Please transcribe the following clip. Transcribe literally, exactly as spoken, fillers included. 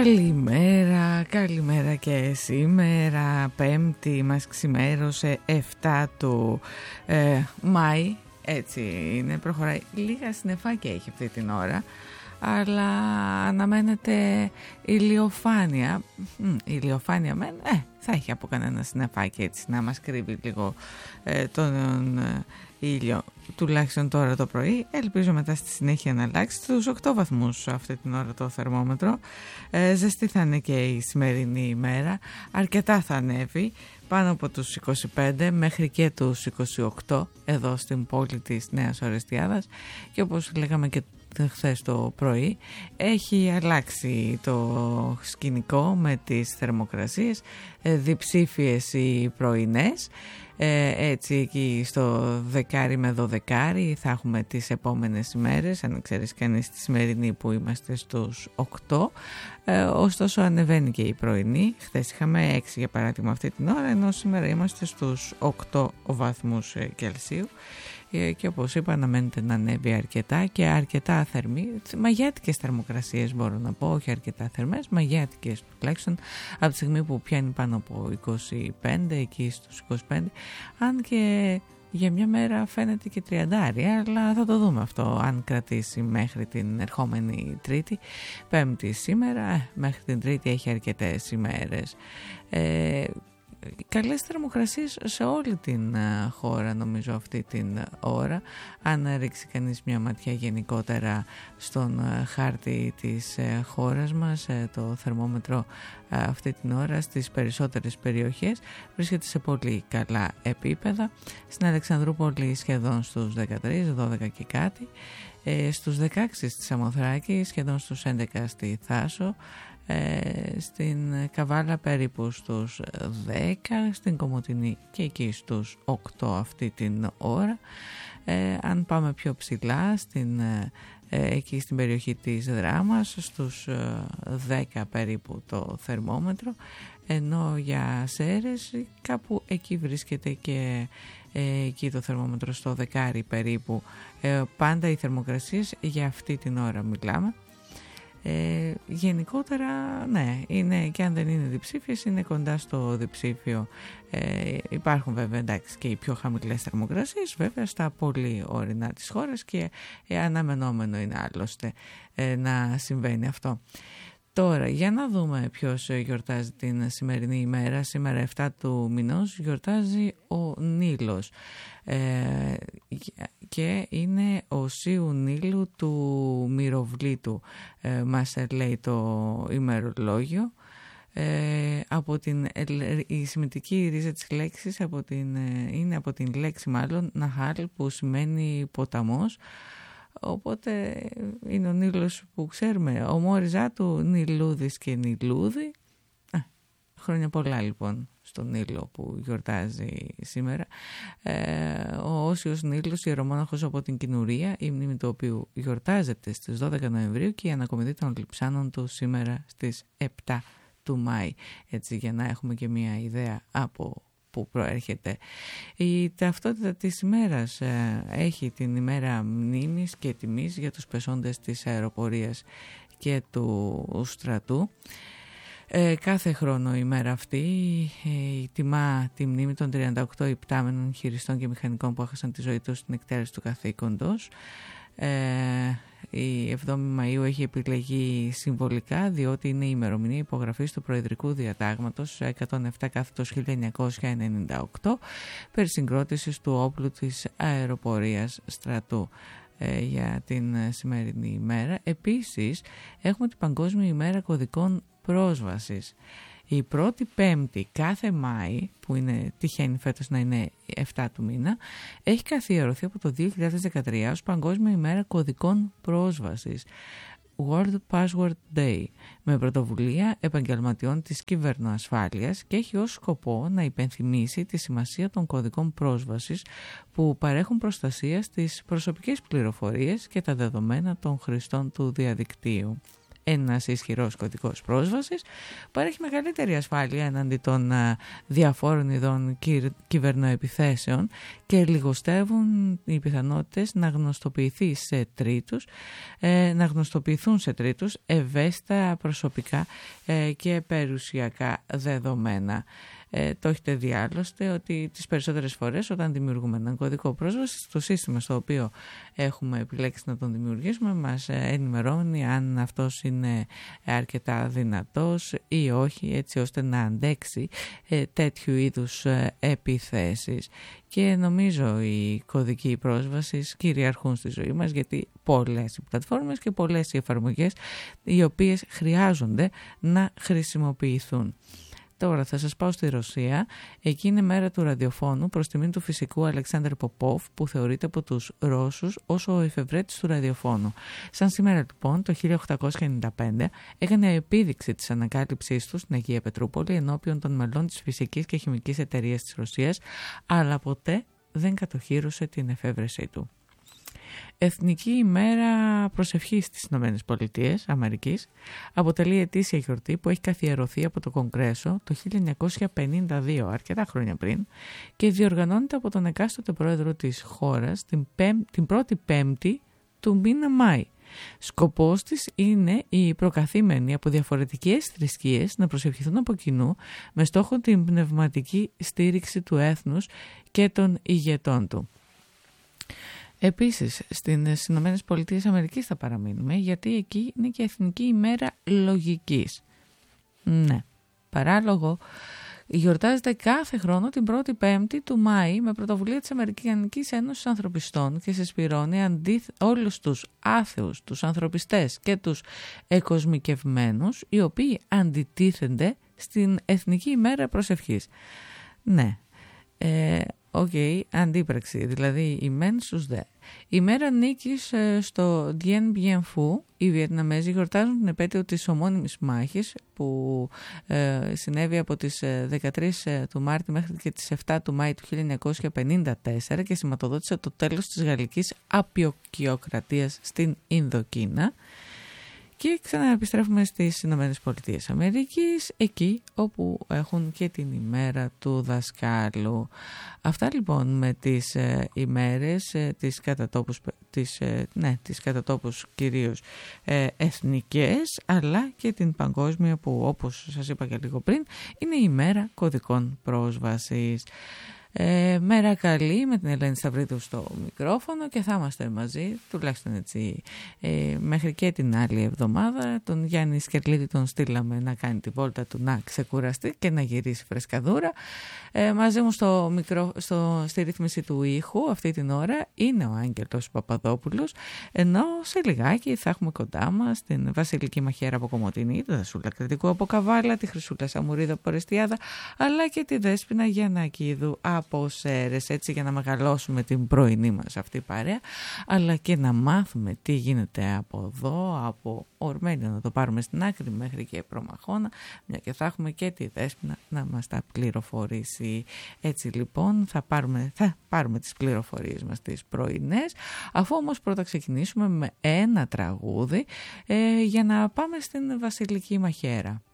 Καλημέρα, καλημέρα και σήμερα, Πέμπτη, μας ξημέρωσε εφτά του ε, Μάη, έτσι είναι, προχωράει, λίγα συννεφάκια έχει αυτή την ώρα, αλλά αναμένεται ηλιοφάνεια, Μ, ηλιοφάνεια μεν, ε, θα έχει από κανένα συννεφάκι έτσι να μας κρύβει λίγο ε, τον ε, ήλιο, τουλάχιστον τώρα το πρωί. Ελπίζω μετά στη συνέχεια να αλλάξει στους οκτώ βαθμούς αυτή την ώρα το θερμόμετρο. ε, Ζεστή θα είναι και η σημερινή ημέρα, αρκετά θα ανέβει πάνω από τους είκοσι πέντε μέχρι και τους είκοσι οκτώ εδώ στην πόλη της Νέας Ορεστιάδας, και όπως λέγαμε και χθες το πρωί, έχει αλλάξει το σκηνικό με τις θερμοκρασίες, ε, διψήφιες οι πρωινές, ε, έτσι εκεί στο δεκάρι με δωδεκάρι θα έχουμε τις επόμενες ημέρες, αν ξέρεις κανείς τη σημερινή που είμαστε στους οκτώ, ε, ωστόσο ανεβαίνει και η πρωινή. Χθες είχαμε έξι για παράδειγμα αυτή την ώρα, ενώ σήμερα είμαστε στους οκτώ βαθμούς Κελσίου. Και όπως είπα, αναμένεται να ανέβει αρκετά και αρκετά θερμή, μαγιάτικες θερμοκρασίες μπορώ να πω, όχι αρκετά θερμές, μαγιάτικες τουλάχιστον, από τη στιγμή που πιάνει πάνω από είκοσι πέντε, εκεί στους είκοσι πέντε, αν και για μια μέρα φαίνεται και τριαντάρι, αλλά θα το δούμε αυτό αν κρατήσει μέχρι την ερχόμενη Τρίτη. Πέμπτη σήμερα, μέχρι την Τρίτη έχει αρκετές ημέρες. Ε, Καλές θερμοκρασίες σε όλη την χώρα νομίζω αυτή την ώρα. Αν ρίξει κανείς μια ματιά γενικότερα στον χάρτη της χώρας μας, το θερμόμετρο αυτή την ώρα στις περισσότερες περιοχές βρίσκεται σε πολύ καλά επίπεδα. Στην Αλεξανδρούπολη σχεδόν στους δεκατρείς, δώδεκα και κάτι, στους δεκαέξι στη Σαμοθράκη, σχεδόν στους έντεκα στη Θάσο, Ε, στην Καβάλα περίπου στους δέκα, στην Κομοτηνή και εκεί στους οκτώ αυτή την ώρα. ε, αν πάμε πιο ψηλά στην, ε, εκεί στην περιοχή της Δράμας, στους ε, δέκα περίπου το θερμόμετρο, ενώ για Σέρρες κάπου εκεί βρίσκεται και ε, εκεί το θερμόμετρο στο δεκάρι περίπου. ε, πάντα οι θερμοκρασίες για αυτή την ώρα μιλάμε. Ε, γενικότερα ναι, είναι, και αν δεν είναι διψήφιες είναι κοντά στο διψήφιο. ε, υπάρχουν βέβαια εντάξει και οι πιο χαμηλές θερμοκρασίες βέβαια στα πολύ ορεινά της χώρας, και ε, αναμενόμενο είναι άλλωστε ε, να συμβαίνει αυτό. Τώρα για να δούμε ποιος γιορτάζει την σημερινή ημέρα. Σήμερα εφτά του μηνός γιορτάζει ο Νείλος, ε, και είναι ο Σίου Νείλου του Μυροβλήτου, ε, μας λέει το ημερολόγιο. Ε, από την, η σημαντική ρίζα της λέξης από την, είναι από την λέξη μάλλον Ναχάλ, που σημαίνει ποταμός. Οπότε είναι ο Νείλος που ξέρουμε, ομόριζά του Νειλούδης και Νειλούδη. Α, χρόνια πολλά λοιπόν στον Νείλο που γιορτάζει σήμερα. Ε, ο Όσιος Νείλος, ιερομόναχος από την Κινουρία, η μνήμη του οποίου γιορτάζεται στις δώδεκα Νοεμβρίου και η ανακομιδή των λειψάνων του σήμερα στις επτά του Μάη. Έτσι για να έχουμε και μια ιδέα από που προέρχεται. Η ταυτότητα της ημέρας ε, έχει την ημέρα μνήμης και τιμής για τους πεσόντες της αεροπορίας και του στρατού. Ε, κάθε χρόνο η ημέρα αυτή ε, τιμά τη μνήμη των τριάντα οκτώ υπτάμενων χειριστών και μηχανικών που έχασαν τη ζωή τους στην εκτέλεση του καθήκοντος. Ε, η εβδόμη Μαΐου έχει επιλεγεί συμβολικά διότι είναι η ημερομηνία υπογραφής του Προεδρικού Διατάγματος εκατόν επτά κάθετος χίλια εννιακόσια ενενήντα οκτώ περί συγκρότησης του όπλου της αεροπορίας στρατού. Ε, για την σημερινή ημέρα επίσης έχουμε την Παγκόσμια ημέρα κωδικών πρόσβασης. Η πρώτη Πέμπτη κάθε Μάη, που είναι, τυχαίνει φέτος να είναι εφτά του μήνα, έχει καθιερωθεί από το δύο χιλιάδες δεκατρία ως Παγκόσμια ημέρα κωδικών πρόσβασης, World Password Day, με πρωτοβουλία επαγγελματιών της κυβερνοασφάλειας, και έχει ως σκοπό να υπενθυμίσει τη σημασία των κωδικών πρόσβασης που παρέχουν προστασία στις προσωπικές πληροφορίες και τα δεδομένα των χρηστών του διαδικτύου. ένας ισχυρός κωδικός πρόσβασης παρέχει μεγαλύτερη ασφάλεια εναντί των διαφόρων ειδών κυβερνοεπιθέσεων και λιγοστεύουν οι πιθανότητες να γνωστοποιηθεί σε τρίτους, να γνωστοποιηθούν σε τρίτους ευαίσθητα προσωπικά και περιουσιακά δεδομένα. Ε, το έχετε δει άλλωστε ότι τις περισσότερες φορές όταν δημιουργούμε έναν κωδικό πρόσβαση, το σύστημα στο οποίο έχουμε επιλέξει να τον δημιουργήσουμε μας ενημερώνει αν αυτός είναι αρκετά δυνατός ή όχι, έτσι ώστε να αντέξει ε, τέτοιου είδους ε, επιθέσεις. Και νομίζω οι κωδικοί πρόσβασης κυριαρχούν στη ζωή μας, γιατί πολλές οι πλατφόρμες και πολλές οι εφαρμογές οι οποίες χρειάζονται να χρησιμοποιηθούν. Τώρα θα σας πάω στη Ρωσία. Εκεί είναι μέρα του ραδιοφώνου προς τιμήν του φυσικού Αλεξάνδρ Ποπόφ, που θεωρείται από τους Ρώσους ως ο εφευρέτης του ραδιοφώνου. Σαν σήμερα λοιπόν το χίλια οκτακόσια ενενήντα πέντε έκανε επίδειξη της ανακάλυψής του στην Αγία Πετρούπολη ενώπιον των μελών της φυσικής και χημικής εταιρείας της Ρωσίας, αλλά ποτέ δεν κατοχύρωσε την εφεύρεσή του. Εθνική ημέρα προσευχής στις Ηνωμένες Πολιτείες Αμερικής αποτελεί ετήσια γιορτή που έχει καθιερωθεί από το Κογκρέσο το χίλια εννιακόσια πενήντα δύο, αρκετά χρόνια πριν, και διοργανώνεται από τον εκάστοτε πρόεδρο της χώρας την, πέμ, την πρώτη πέμπτη του μήνα Μάη. Σκοπός της είναι οι προκαθήμενοι από διαφορετικές θρησκείες να προσευχηθούν από κοινού με στόχο την πνευματική στήριξη του έθνους και των ηγετών του. Επίσης, στις Ηνωμένες Πολιτείες Αμερικής θα παραμείνουμε, γιατί εκεί είναι και Εθνική ημέρα λογικής. Ναι, παράλογο. Γιορτάζεται κάθε χρόνο την πρώτη Πέμπτη του Μάη με πρωτοβουλία της Αμερικανικής Ένωσης Ανθρωπιστών και συσπηρώνει αντίθ... όλους τους άθεους, τους ανθρωπιστές και τους εκοσμικευμένους, οι οποίοι αντιτίθενται στην Εθνική ημέρα προσευχής. Ναι, ε... Οκ, okay, αντίπραξη, δηλαδή η μεν στους δε. Η μέρα νίκης στο Dien Bien Phu, οι Βιετναμέζοι γιορτάζουν την επέτειο της ομώνυμης μάχης που ε, συνέβη από τις δεκατρείς του Μάρτη μέχρι και τις επτά του Μάη του χίλια εννιακόσια πενήντα τέσσερα και σηματοδότησε το τέλος της γαλλικής απεικιοκρατίας στην Ινδοκίνα. Και ξαναεπιστρέφουμε στις Ηνωμένες Πολιτείες Αμερικής, εκεί όπου έχουν και την ημέρα του δασκάλου. Αυτά λοιπόν με τις ε, ημέρες, ε, τις κατατόπους, τις, ε, ναι, τις κατατόπους κυρίως ε, εθνικές, αλλά και την παγκόσμια που, όπως σας είπα και λίγο πριν, είναι η ημέρα κωδικών πρόσβασης. Ε, μέρα καλή, με την Ελένη Σταυρίδου στο μικρόφωνο, και θα είμαστε μαζί τουλάχιστον έτσι ε, μέχρι και την άλλη εβδομάδα. Τον Γιάννη Σκερλίδη τον στείλαμε να κάνει τη βόλτα του, να ξεκουραστεί και να γυρίσει φρεσκαδούρα. ε, μαζί μου στο μικρό, στο, στη ρύθμιση του ήχου αυτή την ώρα είναι ο Άγγελος Παπαδόπουλος, ενώ σε λιγάκι θα έχουμε κοντά μας την Βασιλική Μαχαίρα από Κομοτηνή, τη Δασούλα Κρητικού από Καβάλα, τη Χρυσούλα Σαμουρίδα από Πορεστιάδα, αλλά και τη Δέσποινα Γιαννακίδου από Σέρες, έτσι για να μεγαλώσουμε την πρωινή μας αυτή παρέα, αλλά και να μάθουμε τι γίνεται από εδώ, από Ορμένια να το πάρουμε στην άκρη μέχρι και Προμαχώνα, μια και θα έχουμε και τη Δέσποινα να μας τα πληροφορήσει. Έτσι λοιπόν θα πάρουμε, θα πάρουμε τις πληροφορίες μας τις πρωινές, αφού όμως πρώτα ξεκινήσουμε με ένα τραγούδι ε, για να πάμε στην Βασιλική Μαχαίρα.